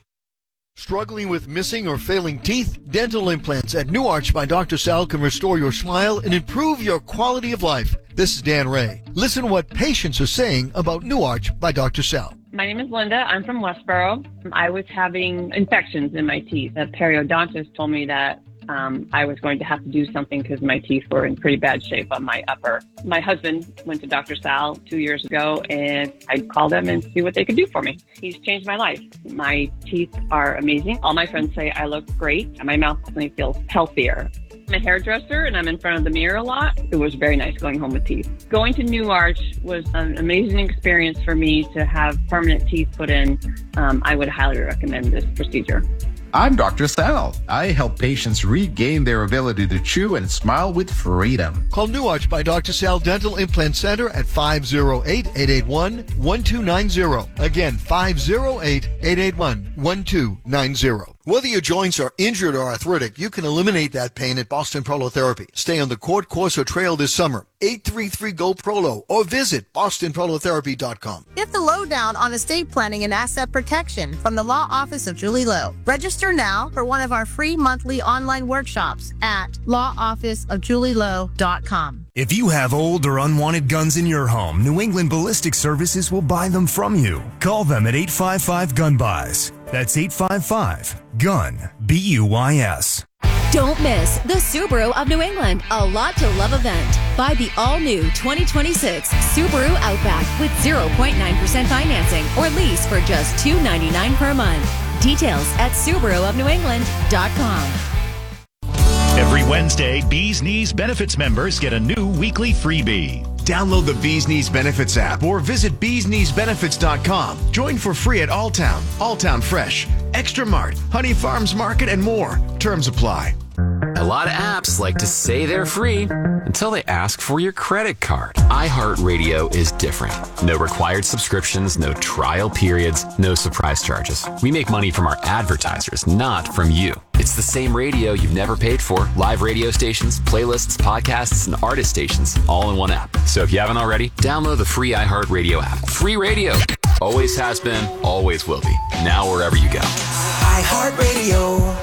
Struggling with missing or failing teeth? Dental implants at New Arch by Doctor Sal can restore your smile and improve your quality of life. This is Dan Ray. Listen to what patients are saying about New Arch by Doctor Sal. My name is Linda. I'm from Westboro. I was having infections in my teeth. The periodontist told me that Um, I was going to have to do something because my teeth were in pretty bad shape on my upper. My husband went to Doctor Sal two years ago, and I called him and see what they could do for me. He's changed my life. My teeth are amazing. All my friends say I look great, and my mouth definitely feels healthier. I'm a hairdresser, and I'm in front of the mirror a lot. It was very nice going home with teeth. Going to New Arch was an amazing experience for me to have permanent teeth put in. Um, I would highly recommend this procedure. I'm Doctor Sal. I help patients regain their ability to chew and smile with freedom. Call New Arch by Doctor Sal Dental Implant Center at five oh eight, eight eight one, one two nine zero. Again, five oh eight, eight eight one, one two nine zero. Whether your joints are injured or arthritic, you can eliminate that pain at Boston Prolotherapy. Stay on the court, course, or trail this summer. eight three three, G O, Prolo, or visit boston prolotherapy dot com. Get the lowdown on estate planning and asset protection from the Law Office of Julie Lowe. Register now for one of our free monthly online workshops at law office of julie lowe dot com. If you have old or unwanted guns in your home, New England Ballistic Services will buy them from you. Call them at eight five five, gun buys. That's eight five five, gun, B U Y S. Don't miss the Subaru of New England, a lot to love event. Buy the all-new twenty twenty-six Subaru Outback with zero point nine percent financing or lease for just two hundred ninety-nine dollars per month. Details at subaru of new england dot com. Every Wednesday, Bees Knees Benefits members get a new weekly freebie. Download the Bees Knees Benefits app or visit bees knees benefits dot com. Join for free at Alltown, Alltown Fresh, Extra Mart, Honey Farms Market, and more. Terms apply. A lot of apps like to say they're free until they ask for your credit card. iHeartRadio is different. No required subscriptions, no trial periods, no surprise charges. We make money from our advertisers, not from you. It's the same radio you've never paid for. Live radio stations, playlists, podcasts, and artist stations all in one app. So if you haven't already, download the free iHeartRadio app. Free radio. Always has been, always will be. Now wherever you go. iHeartRadio.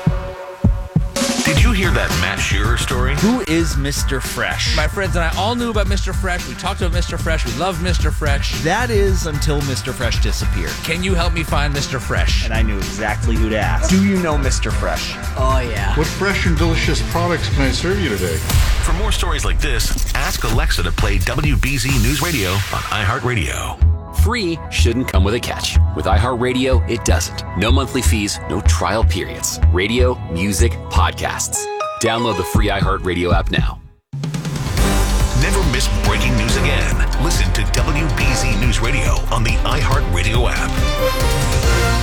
Did you hear that Matt Shearer story? Who is Mister Fresh? My friends and I all knew about Mister Fresh. We talked about Mister Fresh. We loved Mister Fresh. That is until Mister Fresh disappeared. Can you help me find Mister Fresh? And I knew exactly who to ask. Do you know Mister Fresh? Oh, yeah. What fresh and delicious products can I serve you today? For more stories like this, ask Alexa to play W B Z News Radio on iHeartRadio. free shouldn't come with a catch. With iHeartRadio, it doesn't. No monthly fees, no trial periods. Radio, music, podcasts. Download the free iHeartRadio app now. Never miss breaking news again. Listen to W B Z News Radio on the iHeartRadio app.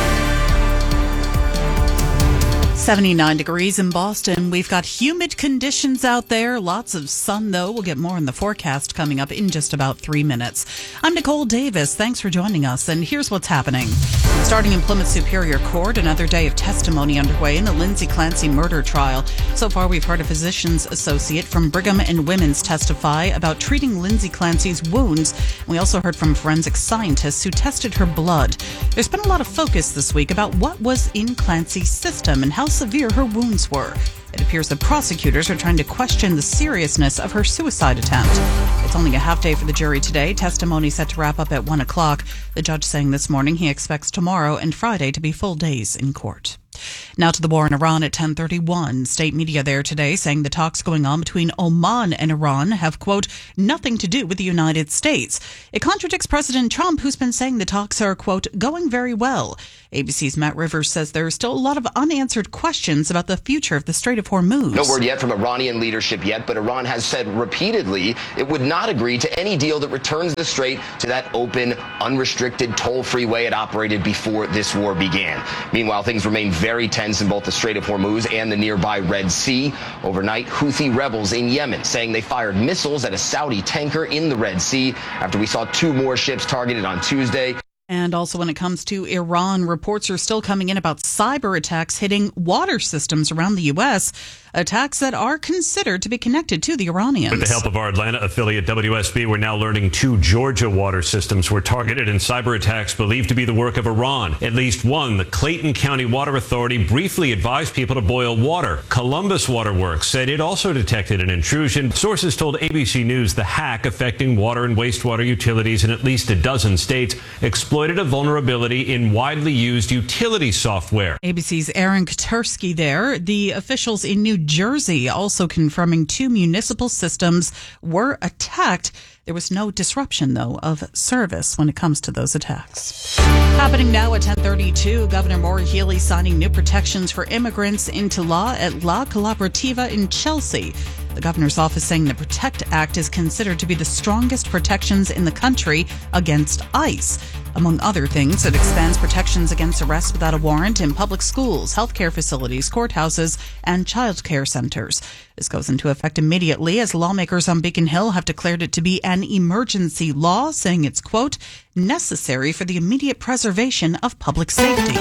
seventy-nine degrees in Boston. We've got humid conditions out there. Lots of sun, though. We'll get more in the forecast coming up in just about three minutes. I'm Nicole Davis. Thanks for joining us. And here's what's happening. Starting in Plymouth Superior Court, another day of testimony underway in the Lindsay Clancy murder trial. So far, we've heard a physician's associate from Brigham and Women's testify about treating Lindsay Clancy's wounds. We also heard from forensic scientists who tested her blood. There's been a lot of focus this week about what was in Clancy's system and how severe her wounds were. It appears that prosecutors are trying to question the seriousness of her suicide attempt. It's only a half day for the jury today. Testimony set to wrap up at one o'clock. The judge saying this morning he expects tomorrow and Friday to be full days in court. Now to the war in Iran at ten thirty-one. State media there today saying the talks going on between Oman and Iran have, quote, nothing to do with the United States. It contradicts President Trump, who's been saying the talks are, quote, going very well. A B C's Matt Rivers says there are still a lot of unanswered questions about the future of the Strait of Hormuz. No word yet from Iranian leadership yet, but Iran has said repeatedly it would not agree to any deal that returns the strait to that open, unrestricted, toll-free way it operated before this war began. Meanwhile, things remain very tense in both the Strait of Hormuz and the nearby Red Sea. Overnight, Houthi rebels in Yemen saying they fired missiles at a Saudi tanker in the Red Sea after we saw two more ships targeted on Tuesday. And also when it comes to Iran, reports are still coming in about cyber attacks hitting water systems around the U S, attacks that are considered to be connected to the Iranians. With the help of our Atlanta affiliate W S B, we're now learning two Georgia water systems were targeted in cyber attacks believed to be the work of Iran. At least one, the Clayton County Water Authority, briefly advised people to boil water. Columbus Water Works said it also detected an intrusion. Sources told A B C News the hack affecting water and wastewater utilities in at least a dozen states exploited a vulnerability in widely used utility software. A B C's Aaron Katursky there. The officials in New Jersey also confirming two municipal systems were attacked. There was no disruption, though, of service when it comes to those attacks. Happening now at ten thirty-two, Governor Maura Healey signing new protections for immigrants into law at La Collaborativa in Chelsea. The governor's office saying the PROTECT Act is considered to be the strongest protections in the country against ICE. Among other things, it expands protections against arrest without a warrant in public schools, healthcare facilities, courthouses, and child care centers. This goes into effect immediately as lawmakers on Beacon Hill have declared it to be an emergency law, saying it's, quote, necessary for the immediate preservation of public safety.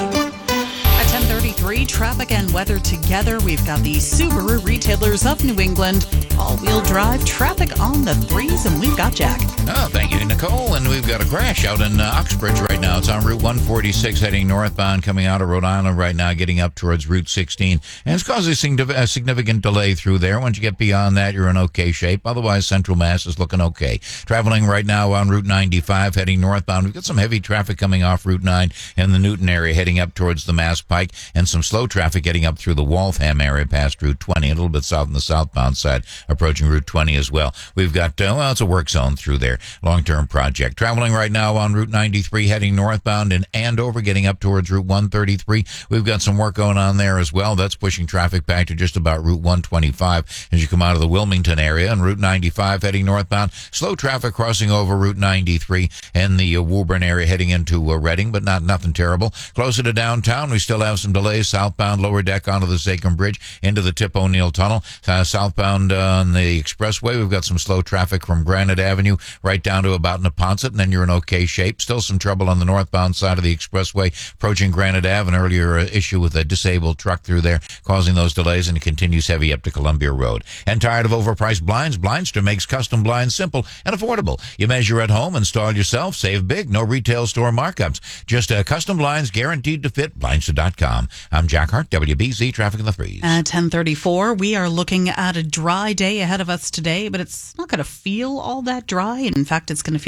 At ten thirty-three, traffic and weather together. We've got the Subaru retailers of New England, all-wheel drive, traffic on the threes, and we've got Jack. Oh, thank you, Nicole. And we've got a crash out in uh, Uxbridge right now. It's on Route one forty-six heading northbound, coming out of Rhode Island right now, getting up towards Route sixteen. And it's causing a significant delay through there. Once you get beyond that, you're in okay shape. Otherwise, Central Mass is looking okay. Traveling right now on Route ninety-five heading northbound. We've got some heavy traffic coming off Route nine in the Newton area heading up towards the Mass Pike, and some slow traffic getting up through the Waltham area past Route twenty, a little bit south on the southbound side, approaching Route twenty as well. We've got, uh, well, it's a work zone through there, long-term project. Traveling right now on Route ninety-three heading northbound in Andover, getting up towards Route one thirty-three. We've got some work going on there as well. That's pushing traffic back to just about Route one twenty-five as you come out of the Wilmington area, and Route ninety-five heading northbound. Slow traffic crossing over Route ninety-three and the uh, Woburn area heading into uh, Reading, but not nothing terrible. Closer to downtown, we still have some delays southbound lower deck onto the Sachem Bridge into the Tip O'Neill Tunnel. Uh, southbound uh, on the expressway, we've got some slow traffic from Granite Avenue right down to about Neponset, and then you're in okay shape. Still some trouble on the northbound side of the expressway approaching Granite Ave. An earlier uh, issue with a disabled truck through there causing those delays, and it continues heavy up to Columbia Road. And tired of overpriced blinds? Blindster makes custom blinds simple and affordable. You measure at home, install yourself, save big. No retail store markups. Just uh, custom blinds guaranteed to fit. Blindster dot com. I'm Jack Hart, W B Z Traffic in the Threes. At ten thirty-four, we are looking at a dry day ahead of us today, but it's not going to feel all that dry. In fact, it's going to feel kind of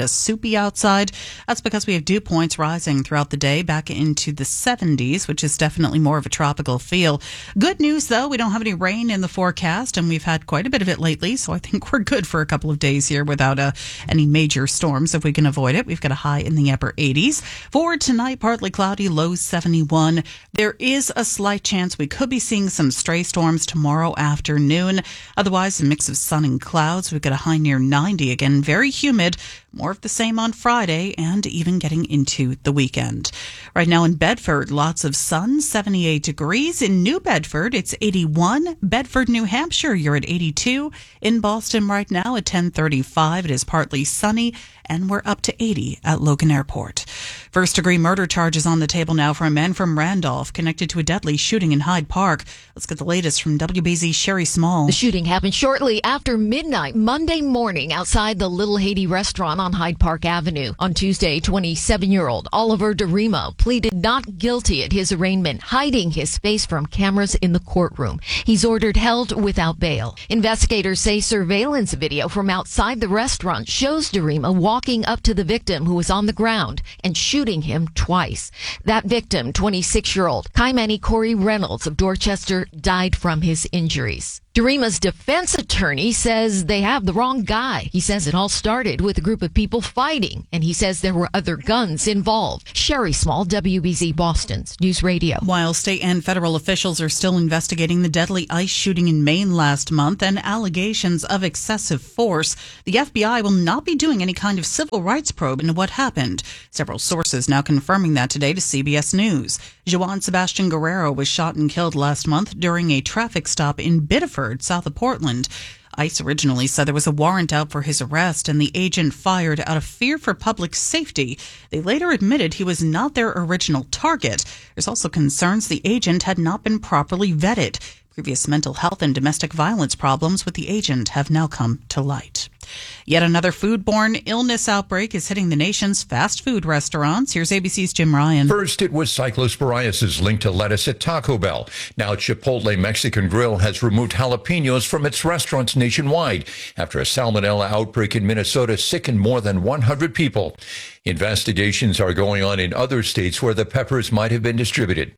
soupy outside. That's because we have dew points rising throughout the day back into the seventies, which is definitely more of a tropical feel. Good news, though, we don't have any rain in the forecast, and we've had quite a bit of it lately, so I think we're good for a couple of days here without uh, any major storms if we can avoid it. We've got a high in the upper eighties. For tonight, partly cloudy, low seventy-one. There is a slight chance we could be seeing some stray storms tomorrow afternoon. Otherwise, a mix of sun and clouds. We've got a high near ninety. Again, very humid. More of the same on Friday and even getting into the weekend. Right now in Bedford, lots of sun, seventy-eight degrees. In New Bedford, it's eighty-one. Bedford, New Hampshire, you're at eighty-two. In Boston right now at ten thirty-five, it is partly sunny, and we're up to eighty at Logan Airport. First-degree murder charges on the table now for a man from Randolph connected to a deadly shooting in Hyde Park. Let's get the latest from W B Z's Sherry Small. The shooting happened shortly after midnight Monday morning outside the Little Haiti restaurant on Hyde Park Avenue. On Tuesday, twenty-seven-year-old Oliver DeRimo pleaded not guilty at his arraignment, hiding his face from cameras in the courtroom. He's ordered held without bail. Investigators say surveillance video from outside the restaurant shows DeRimo walking up to the victim who was on the ground and shooting him twice. That victim, twenty-six-year-old Kaimani Corey Reynolds of Dorchester, died from his injuries. DeRimo's defense attorney says they have the wrong guy. He says it all started with a group of people fighting, and he says there were other guns involved. Sherry Small, W B Z Boston's News Radio. While state and federal officials are still investigating the deadly ICE shooting in Maine last month and allegations of excessive force, the F B I will not be doing any kind of civil rights probe into what happened. Several sources now confirming that today to C B S News. Juan Sebastian Guerrero was shot and killed last month during a traffic stop in Biddeford, south of Portland. ICE originally said there was a warrant out for his arrest and the agent fired out of fear for public safety. They later admitted he was not their original target. There's also concerns the agent had not been properly vetted. Previous mental health and domestic violence problems with the agent have now come to light. Yet another foodborne illness outbreak is hitting the nation's fast food restaurants. Here's A B C's Jim Ryan. First, it was cyclosporiasis linked to lettuce at Taco Bell. Now, Chipotle Mexican Grill has removed jalapenos from its restaurants nationwide after a salmonella outbreak in Minnesota sickened more than one hundred people. Investigations are going on in other states where the peppers might have been distributed.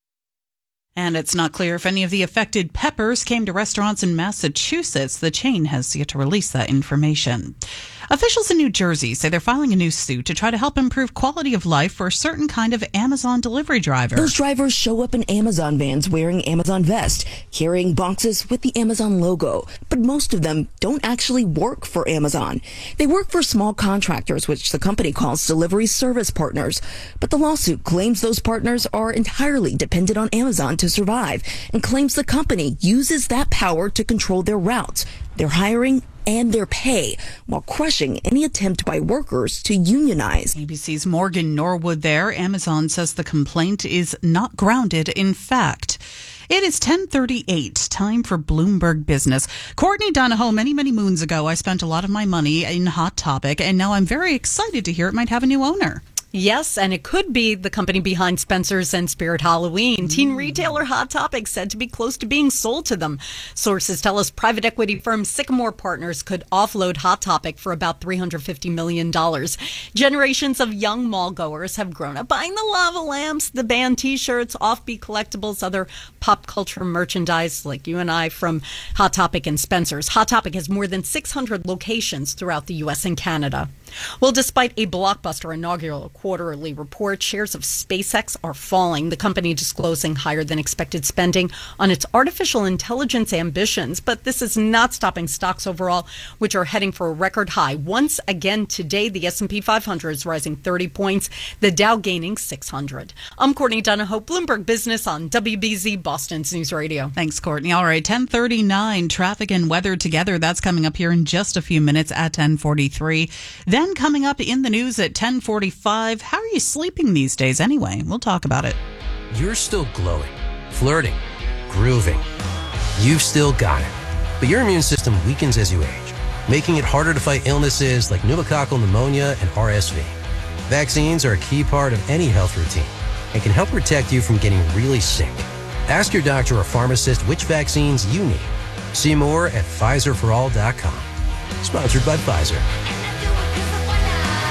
And it's not clear if any of the affected peppers came to restaurants in Massachusetts. The chain has yet to release that information. Officials in New Jersey say they're filing a new suit to try to help improve quality of life for a certain kind of Amazon delivery driver. Those drivers show up in Amazon vans wearing Amazon vests, carrying boxes with the Amazon logo. But most of them don't actually work for Amazon. They work for small contractors, which the company calls delivery service partners. But the lawsuit claims those partners are entirely dependent on Amazon to survive and claims the company uses that power to control their routes, their hiring, and their pay, while crushing any attempt by workers to unionize. A B C's Morgan Norwood there. Amazon says the complaint is not grounded in fact. It is ten thirty-eight, time for Bloomberg Business. Courtney Donahoe, many, many moons ago, I spent a lot of my money in Hot Topic, and now I'm very excited to hear it might have a new owner. Yes, and it could be the company behind Spencer's and Spirit Halloween. Mm. Teen retailer Hot Topic said to be close to being sold to them. Sources tell us private equity firm Sycamore Partners could offload Hot Topic for about three hundred fifty million dollars. Generations of young mall goers have grown up buying the lava lamps, the band T-shirts, offbeat collectibles, other pop culture merchandise like you and I from Hot Topic and Spencer's. Hot Topic has more than six hundred locations throughout the U S and Canada. Well, despite a blockbuster inaugural quarterly report, shares of SpaceX are falling, the company disclosing higher than expected spending on its artificial intelligence ambitions. But this is not stopping stocks overall, which are heading for a record high. Once again today, the S and P five hundred is rising thirty points, the Dow gaining six hundred. I'm Courtney Donahoe, Bloomberg Business on W B Z Boston's News Radio. Thanks, Courtney. All right, ten thirty-nine, traffic and weather together. That's coming up here in just a few minutes at ten forty-three. Then Then coming up in the news at ten forty-five, how are you sleeping these days anyway? We'll talk about it. You're still glowing, flirting, grooving. You've still got it. But your immune system weakens as you age, making it harder to fight illnesses like pneumococcal pneumonia and R S V. Vaccines are a key part of any health routine and can help protect you from getting really sick. Ask your doctor or pharmacist which vaccines you need. See more at Pfizer for all dot com. Sponsored by Pfizer.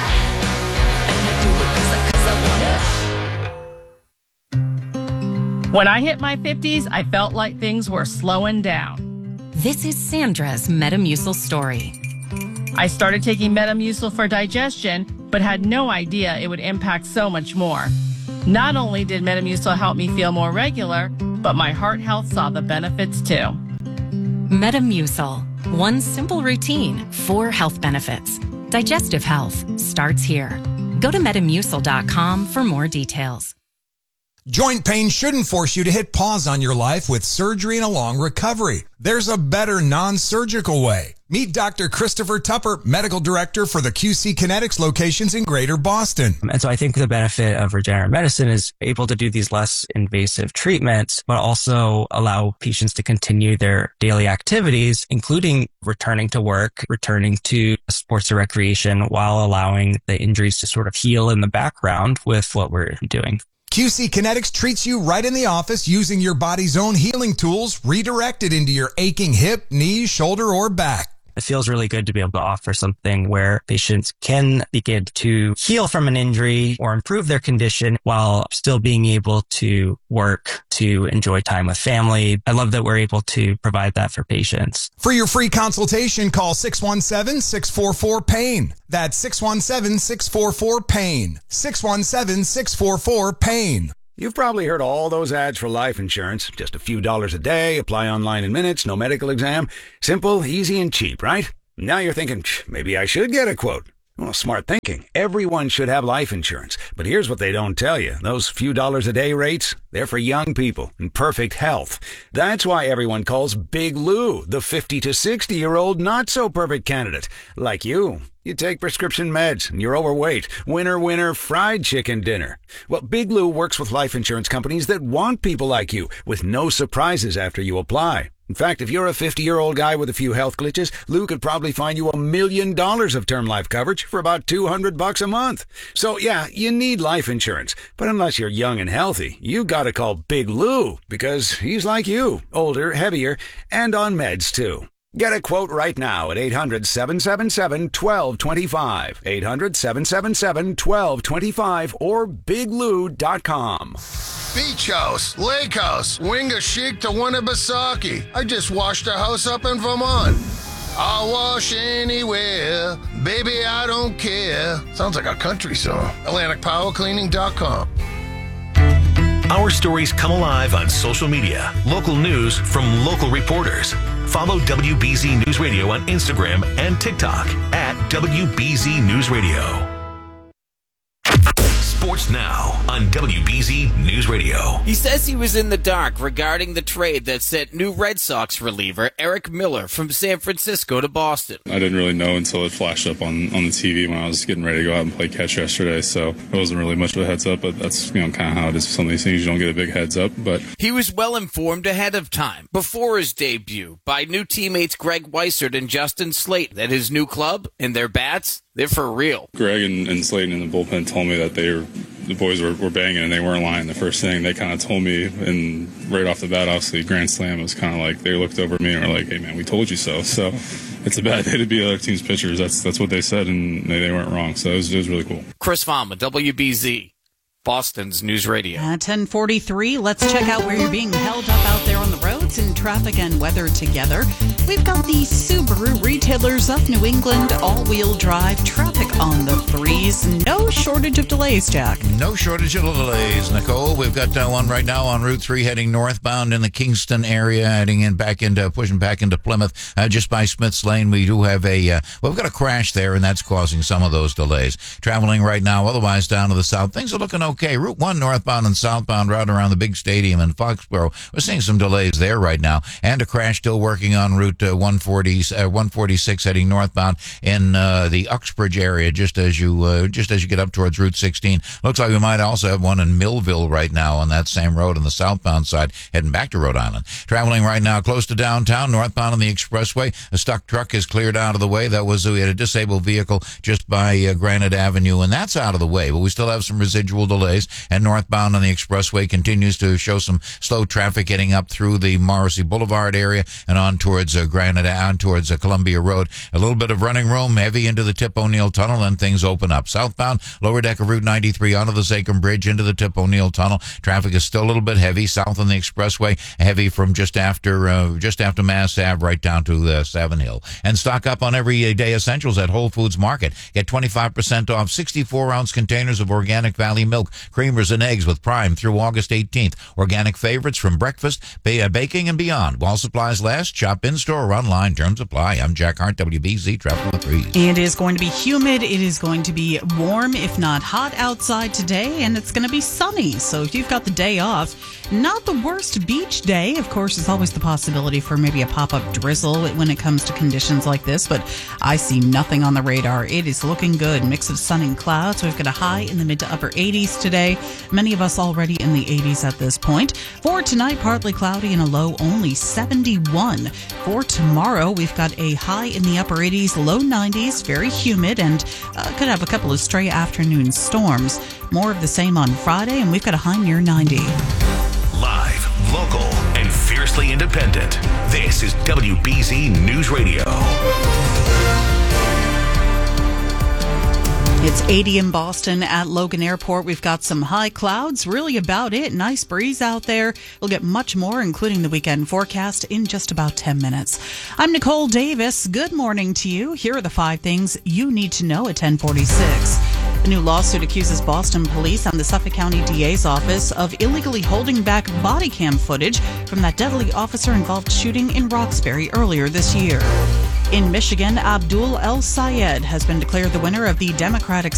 When I hit my fifties, I felt like things were slowing down. This is Sandra's Metamucil story. I started taking Metamucil for digestion, but had no idea it would impact so much more. Not only did Metamucil help me feel more regular, but my heart health saw the benefits too. Metamucil. One simple routine, four health benefits. Digestive health starts here. Go to metamucil dot com for more details. Joint pain shouldn't force you to hit pause on your life with surgery and a long recovery. There's a better non-surgical way. Meet Doctor Christopher Tupper, Medical Director for the Q C Kinetics locations in Greater Boston. And so I think the benefit of regenerative medicine is able to do these less invasive treatments, but also allow patients to continue their daily activities, including returning to work, returning to sports or recreation, while allowing the injuries to sort of heal in the background with what we're doing. Q C Kinetics treats you right in the office using your body's own healing tools redirected into your aching hip, knee, shoulder, or back. It feels really good to be able to offer something where patients can begin to heal from an injury or improve their condition while still being able to work, to enjoy time with family. I love that we're able to provide that for patients. For your free consultation, call six one seven, six four four, PAIN. That's six one seven, six four four, PAIN. six one seven, six four four, PAIN. You've probably heard all those ads for life insurance. Just a few dollars a day, apply online in minutes, no medical exam. Simple, easy, and cheap, right? Now you're thinking, maybe I should get a quote. Well, smart thinking. Everyone should have life insurance. But here's what they don't tell you. Those few dollars a day rates, they're for young people in perfect health. That's why everyone calls Big Lou the fifty to sixty-year-old not-so-perfect candidate. Like you. You take prescription meds and you're overweight. Winner, winner, fried chicken dinner. Well, Big Lou works with life insurance companies that want people like you with no surprises after you apply. In fact, if you're a fifty-year-old guy with a few health glitches, Lou could probably find you a million dollars of term life coverage for about two hundred bucks a month. So yeah, you need life insurance. But unless you're young and healthy, you gotta call Big Lou because he's like you, older, heavier, and on meds too. Get a quote right now at eight hundred, seven seven seven, one two two five, eight hundred, seven seven seven, one two two five, or big lou dot com. Beach house, lake house, Winga Chic to Winnipesaukee. I just washed a house up in Vermont. I'll wash anywhere, baby, I don't care. Sounds like a country song. Atlantic Power Cleaning dot com. Our stories come alive on social media. Local news from local reporters. Follow W B Z News Radio on Instagram and TikTok at W B Z News Radio. Sports Now on W B Z News Radio. He says he was in the dark regarding the trade that sent new Red Sox reliever Eric Miller from San Francisco to Boston. I didn't really know until it flashed up on, on the T V when I was getting ready to go out and play catch yesterday, so it wasn't really much of a heads up, but that's, you know, kind of how it is. Some of these things you don't get a big heads up, but... He was well informed ahead of time, before his debut, by new teammates Greg Weissert and Justin Slayton that his new club and their bats, they're for real. Greg and, and Slayton in the bullpen told me that they were, the boys were, were banging and they weren't lying. The first thing they kind of told me, and right off the bat, obviously, Grand Slam was kind of like, they looked over at me and were like, hey, man, we told you so. So it's a bad day to be other team's pitchers. That's that's what they said, and they, they weren't wrong. So it was, it was really cool. Chris Fama, W B Z, Boston's News Radio. At ten forty-three, let's check out where you're being held up out there on the roads in traffic and weather together. We've got the Subaru Retailers of New England all-wheel drive traffic on the threes. No shortage of delays, Jack. No shortage of delays, Nicole. We've got uh, one right now on Route three heading northbound in the Kingston area, heading in back into, pushing back into Plymouth, uh, just by Smith's Lane. We do have a, uh, well, we've got a crash there, and that's causing some of those delays. Traveling right now, otherwise down to the south, things are looking okay. Route one northbound and southbound route around the big stadium in Foxborough. We're seeing some delays there right now, and a crash still working on Route uh, one forty, uh, one forty-six heading northbound in uh, the Uxbridge area, just as you uh, just as you get up towards Route sixteen. Looks like we might also have one in Millville right now on that same road on the southbound side, heading back to Rhode Island. Traveling right now close to downtown, northbound on the expressway. A stuck truck is cleared out of the way. That was, we had a disabled vehicle just by uh, Granite Avenue, and that's out of the way, but we still have some residual delays. And northbound on the expressway continues to show some slow traffic getting up through the Morrissey Boulevard area and on towards uh, Granite, on towards uh, Columbia Road. A little bit of running room, heavy into the Tip O'Neill Tunnel, and things open up. stop. Southbound, lower deck of Route ninety-three onto the Sachem Bridge into the Tip O'Neill Tunnel. Traffic is still a little bit heavy south on the expressway, heavy from just after uh, just after Mass Ave right down to uh, Savin Hill. And stock up on everyday essentials at Whole Foods Market. Get twenty-five percent off sixty-four ounce containers of Organic Valley milk, creamers, and eggs with Prime through August eighteenth. Organic favorites from breakfast, ba- baking, and beyond. While supplies last, shop in-store or online. Terms apply. I'm Jack Hart, W B Z Travel with Breeze. It is going to be humid. It is going to be warm, if not hot, outside today, and it's going to be sunny. So if you've got the day off, not the worst beach day. Of course, there's always the possibility for maybe a pop-up drizzle when it comes to conditions like this, but I see nothing on the radar. It is looking good. Mix of sun and clouds. We've got a high in the mid to upper eighties today. Many of us already in the eighties at this point. For tonight, partly cloudy and a low only seventy-one. For tomorrow, we've got a high in the upper eighties, low nineties, very humid, and uh, could have a couple of stray afternoon storms. More of the same on Friday, and we've got a high near ninety. Live, local, and fiercely independent. This is W B Z News Radio. It's eighty in Boston at Logan Airport. We've got some high clouds, really about it. Nice breeze out there. We'll get much more, including the weekend forecast, in just about ten minutes. I'm Nicole Davis. Good morning to you. Here are the five things you need to know at ten forty-six. The new lawsuit accuses Boston police and the Suffolk County D A's office of illegally holding back body cam footage from that deadly officer-involved shooting in Roxbury earlier this year. In Michigan, Abdul El Sayed has been declared the winner of the Democratic